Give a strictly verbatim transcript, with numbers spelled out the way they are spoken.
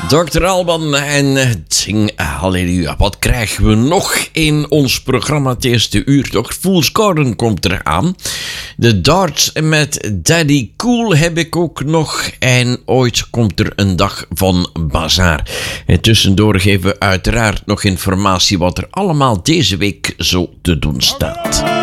dokter Alban en zing halleluja. Wat krijgen we nog in ons programma het eerste uur? Toch Fool's Garden komt eraan. De Darts met Daddy Cool heb ik ook nog. En ooit komt er een dag van Bazaar. En tussendoor geven we uiteraard nog informatie wat er allemaal deze week zo te doen staat.